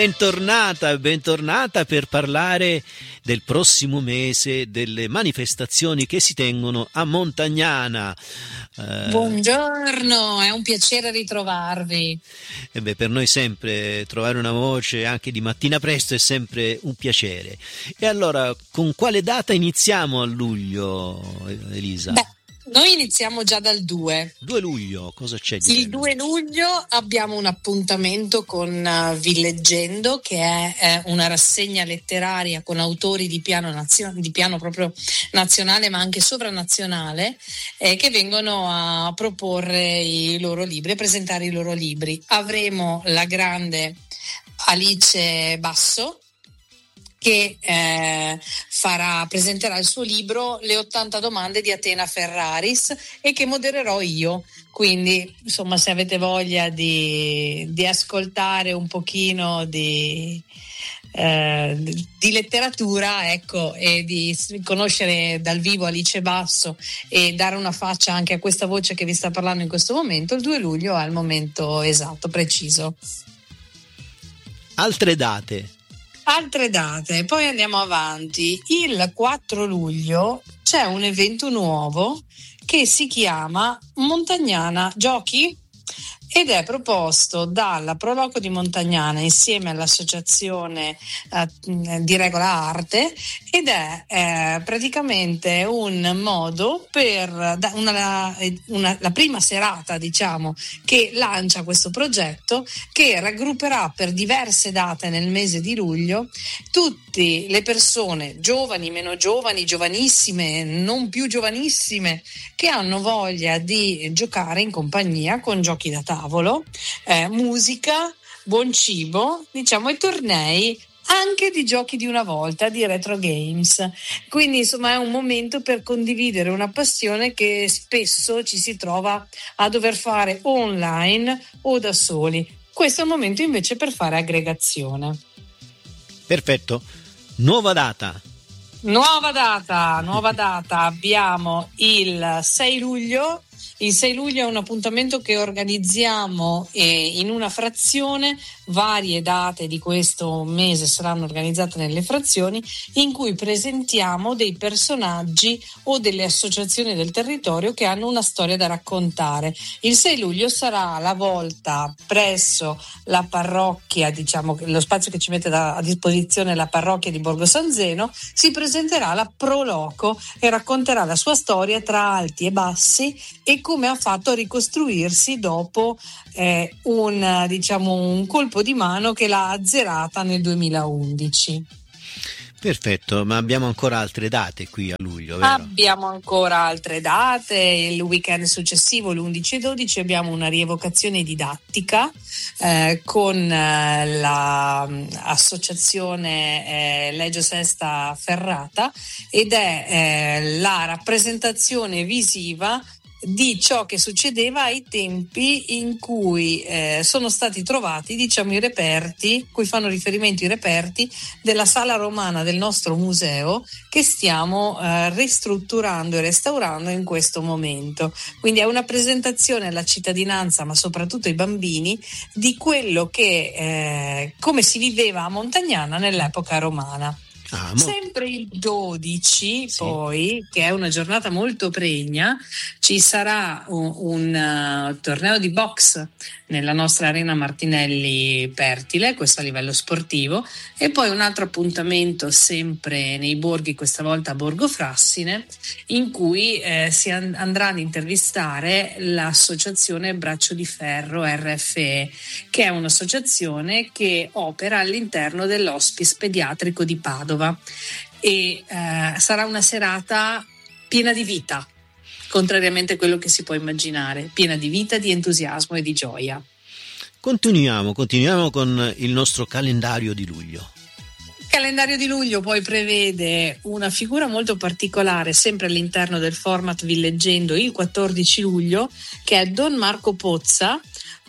Bentornata per parlare del prossimo mese, delle manifestazioni che si tengono a Montagnana. Buongiorno, è un piacere ritrovarvi. Per noi sempre trovare una voce anche di mattina presto è sempre un piacere. E allora, con quale data iniziamo a luglio, Elisa? Noi iniziamo già dal 2. 2 luglio, cosa c'è di Il 2 luglio abbiamo un appuntamento con Villeggendo, che è una rassegna letteraria con autori di piano proprio nazionale, ma anche sovranazionale, che vengono a proporre i loro libri, a presentare i loro libri. Avremo la grande Alice Basso, che presenterà il suo libro Le 80 domande di Atena Ferraris e che modererò io. Quindi, insomma, se avete voglia di ascoltare un pochino di letteratura, ecco, e di conoscere dal vivo Alice Basso e dare una faccia anche a questa voce che vi sta parlando in questo momento, il 2 luglio è il momento esatto, preciso. Altre date, poi andiamo avanti. Il 4 luglio c'è un evento nuovo che si chiama Montagnana Giochi ed è proposto dalla Proloco di Montagnana insieme all'associazione di Regola Arte ed è praticamente un modo per la prima serata, diciamo, che lancia questo progetto, che raggrupperà per diverse date nel mese di luglio tutte le persone, giovani, meno giovani, giovanissime, non più giovanissime, che hanno voglia di giocare in compagnia con giochi da tavolo, musica, buon cibo, diciamo, e tornei anche di giochi di una volta, di retro games. Quindi insomma è un momento per condividere una passione che spesso ci si trova a dover fare online o da soli. Questo è un momento invece per fare aggregazione. Perfetto. Nuova data, abbiamo il 6 luglio. Il 6 luglio è un appuntamento che organizziamo in una frazione. Varie date di questo mese saranno organizzate nelle frazioni, in cui presentiamo dei personaggi o delle associazioni del territorio che hanno una storia da raccontare. Il 6 luglio sarà la volta presso la parrocchia, diciamo lo spazio che ci mette a disposizione la parrocchia di Borgo San Zeno. Si presenterà la Proloco e racconterà la sua storia tra alti e bassi e come ha fatto a ricostruirsi dopo un colpo di mano che l'ha azzerata nel 2011. Perfetto, ma abbiamo ancora altre date qui a luglio, vero? Abbiamo ancora altre date. Il weekend successivo, l'11 e 12, abbiamo una rievocazione didattica con l'associazione Legio Sesta Ferrata ed è la rappresentazione visiva di ciò che succedeva ai tempi in cui sono stati trovati, diciamo, i reperti, cui fanno riferimento i reperti della sala romana del nostro museo che stiamo ristrutturando e restaurando in questo momento. Quindi è una presentazione alla cittadinanza, ma soprattutto ai bambini, di quello che come si viveva a Montagnana nell'epoca romana. Sempre il 12, sì. Poi, che è una giornata molto pregna, ci sarà un torneo di box nella nostra arena Martinelli Pertile, questo a livello sportivo, e poi un altro appuntamento sempre nei borghi, questa volta a Borgo Frassine, in cui si andrà ad intervistare l'associazione Braccio di Ferro RFE, che è un'associazione che opera all'interno dell'Hospice Pediatrico di Padova. E sarà una serata piena di vita, contrariamente a quello che si può immaginare, piena di vita, di entusiasmo e di gioia. Continuiamo con il nostro calendario di luglio. Il calendario di luglio poi prevede una figura molto particolare, sempre all'interno del format Villeggendo, il 14 luglio, che è Don Marco Pozza,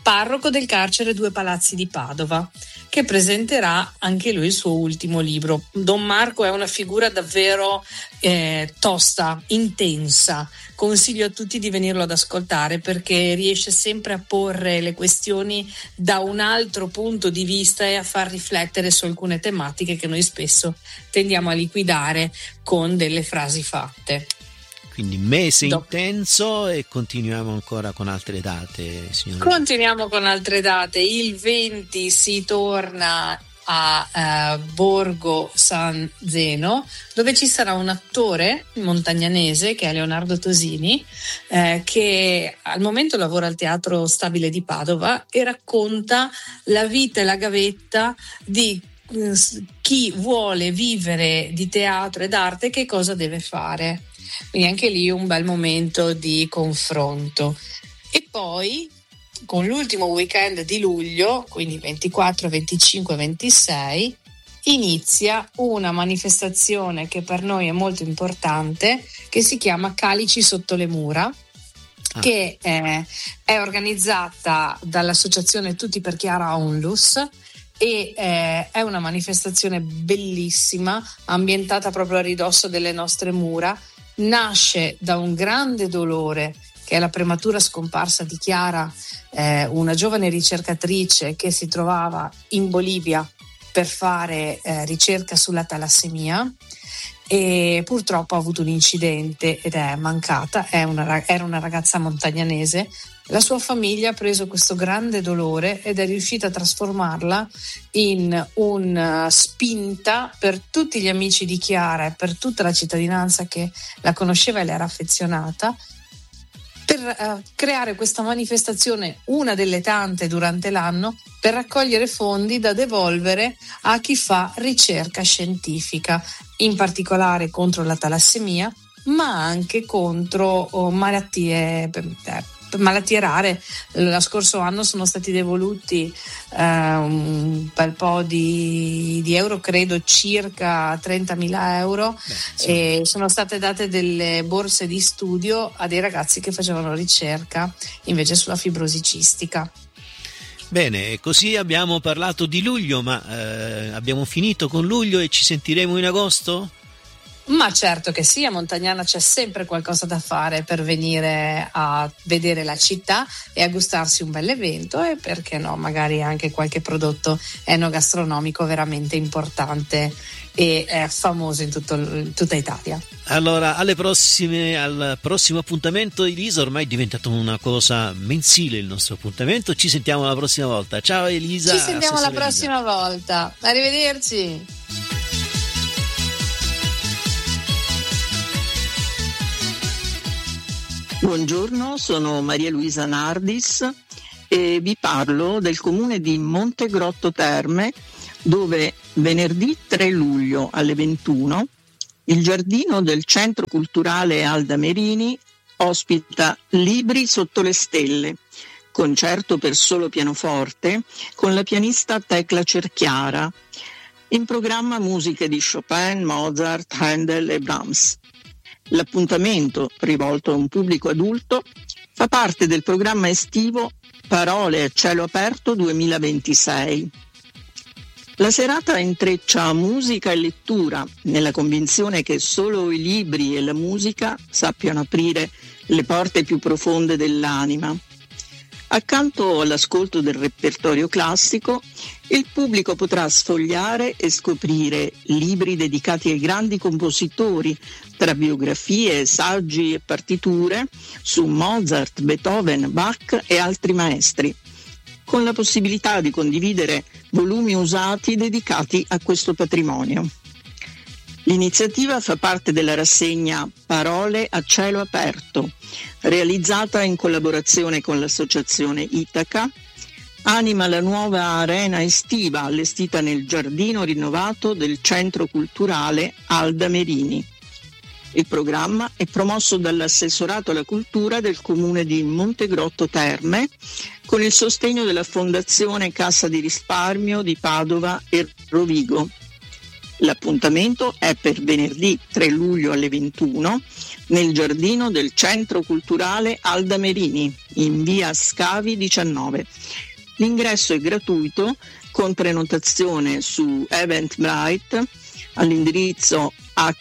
parroco del carcere Due Palazzi di Padova, che presenterà anche lui il suo ultimo libro. Don Marco è una figura davvero tosta, intensa. Consiglio a tutti di venirlo ad ascoltare perché riesce sempre a porre le questioni da un altro punto di vista e a far riflettere su alcune tematiche che noi spesso tendiamo a liquidare con delle frasi fatte. Quindi mese intenso, e continuiamo ancora con altre date, signora. Continuiamo con altre date. Il 20 si torna a Borgo San Zeno, dove ci sarà un attore montagnanese che è Leonardo Tosini, che al momento lavora al Teatro Stabile di Padova e racconta la vita e la gavetta di chi vuole vivere di teatro ed arte, che cosa deve fare. Quindi anche lì un bel momento di confronto. E poi con l'ultimo weekend di luglio, quindi 24, 25, 26, inizia una manifestazione che per noi è molto importante, che si chiama Calici sotto le mura, che è organizzata dall'associazione Tutti per Chiara Onlus, e è una manifestazione bellissima, ambientata proprio a ridosso delle nostre mura. Nasce da un grande dolore, che è la prematura scomparsa di Chiara, una giovane ricercatrice che si trovava in Bolivia per fare ricerca sulla talassemia, e purtroppo ha avuto un incidente ed è mancata. Era una ragazza montagnanese. La sua famiglia ha preso questo grande dolore ed è riuscita a trasformarla in una spinta per tutti gli amici di Chiara e per tutta la cittadinanza che la conosceva e le era affezionata, per creare questa manifestazione, una delle tante durante l'anno, per raccogliere fondi da devolvere a chi fa ricerca scientifica, in particolare contro la talassemia, ma anche contro malattie rare. Lo scorso anno sono stati devoluti un bel po' di euro, credo circa 30.000 euro, e sono state date delle borse di studio a dei ragazzi che facevano ricerca invece sulla fibrosi cistica. Bene, così abbiamo parlato di luglio, ma abbiamo finito con luglio e ci sentiremo in agosto? Ma certo che sì, a Montagnana c'è sempre qualcosa da fare per venire a vedere la città e a gustarsi un bel evento, e perché no, magari anche qualche prodotto enogastronomico veramente importante e famoso in tutta Italia. Allora, al prossimo appuntamento, Elisa. Ormai è diventato una cosa mensile il nostro appuntamento. Ci sentiamo la prossima volta. Ciao Elisa. Ci sentiamo la prossima volta. Arrivederci. Buongiorno, sono Maria Luisa Nardis e vi parlo del comune di Montegrotto Terme, dove venerdì 3 luglio alle 21 il giardino del Centro Culturale Alda Merini ospita Libri sotto le stelle, concerto per solo pianoforte con la pianista Tecla Cerchiara. In programma musiche di Chopin, Mozart, Handel e Brahms. L'appuntamento, rivolto a un pubblico adulto, fa parte del programma estivo Parole a cielo aperto 2026. La serata intreccia musica e lettura, nella convinzione che solo i libri e la musica sappiano aprire le porte più profonde dell'anima. Accanto all'ascolto del repertorio classico, il pubblico potrà sfogliare e scoprire libri dedicati ai grandi compositori, tra biografie, saggi e partiture su Mozart, Beethoven, Bach e altri maestri, con la possibilità di condividere volumi usati dedicati a questo patrimonio. L'iniziativa fa parte della rassegna Parole a cielo aperto, realizzata in collaborazione con l'associazione Itaca, anima la nuova arena estiva allestita nel giardino rinnovato del Centro Culturale Alda Merini. Il programma è promosso dall'assessorato alla cultura del comune di Montegrotto Terme, con il sostegno della Fondazione Cassa di Risparmio di Padova e Rovigo. L'appuntamento è per venerdì 3 luglio alle 21 nel giardino del Centro Culturale Alda Merini, in via Scavi 19. L'ingresso è gratuito con prenotazione su Eventbrite all'indirizzo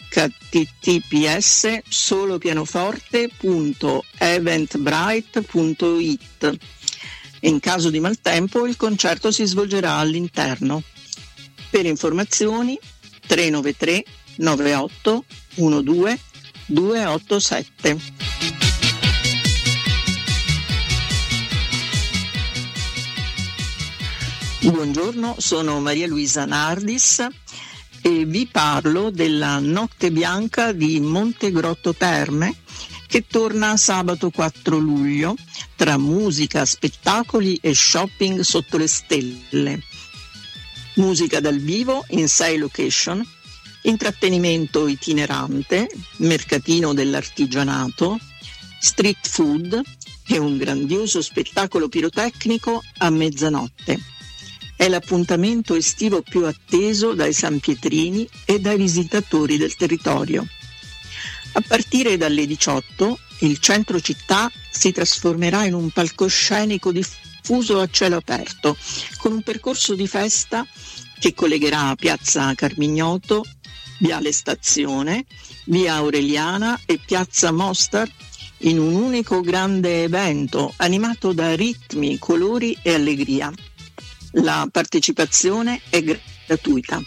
https://solopianoforte.eventbrite.it. In caso di maltempo il concerto si svolgerà all'interno. Per informazioni 393 98 12 287. Buongiorno, sono Maria Luisa Nardis e vi parlo della Notte Bianca di Montegrotto Terme, che torna sabato 4 luglio tra musica, spettacoli e shopping sotto le stelle. Musica dal vivo in 6 location, intrattenimento itinerante, mercatino dell'artigianato, street food e un grandioso spettacolo pirotecnico a mezzanotte. È l'appuntamento estivo più atteso dai sanpietrini e dai visitatori del territorio. A partire dalle 18 il centro città si trasformerà in un palcoscenico diffuso a cielo aperto, con un percorso di festa che collegherà Piazza Carmignoto, Viale Stazione, Via Aureliana e Piazza Mostar in un unico grande evento animato da ritmi, colori e allegria. La partecipazione è gratuita.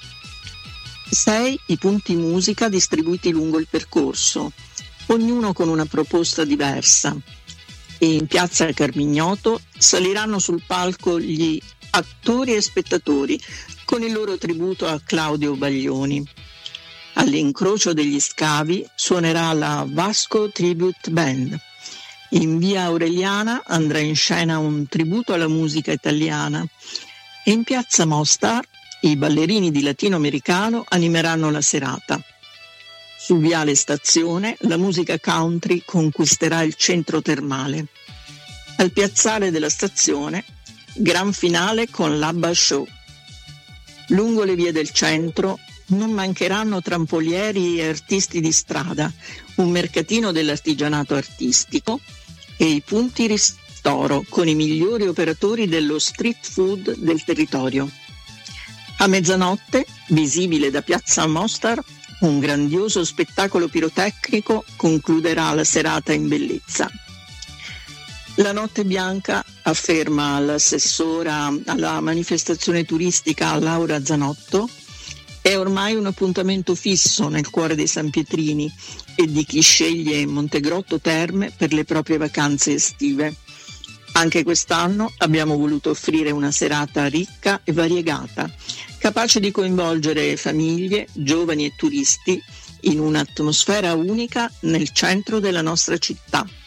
6 i punti musica distribuiti lungo il percorso, ognuno con una proposta diversa. E in Piazza Carmignoto saliranno sul palco gli attori e spettatori con il loro tributo a Claudio Baglioni. All'incrocio degli scavi suonerà la Vasco Tribute Band. In Via Aureliana andrà in scena un tributo alla musica italiana. E in Piazza Mostar i ballerini di latinoamericano animeranno la serata. Su Viale Stazione la musica country conquisterà il centro termale. Al piazzale della stazione, gran finale con l'Abba Show. Lungo le vie del centro non mancheranno trampolieri e artisti di strada, un mercatino dell'artigianato artistico e i punti ristoro con i migliori operatori dello street food del territorio. A mezzanotte, visibile da Piazza Mostar, un grandioso spettacolo pirotecnico concluderà la serata in bellezza. La Notte Bianca, afferma l'assessora alla manifestazione turistica Laura Zanotto, è ormai un appuntamento fisso nel cuore dei sanpietrini e di chi sceglie Montegrotto Terme per le proprie vacanze estive. Anche quest'anno abbiamo voluto offrire una serata ricca e variegata, capace di coinvolgere famiglie, giovani e turisti in un'atmosfera unica nel centro della nostra città.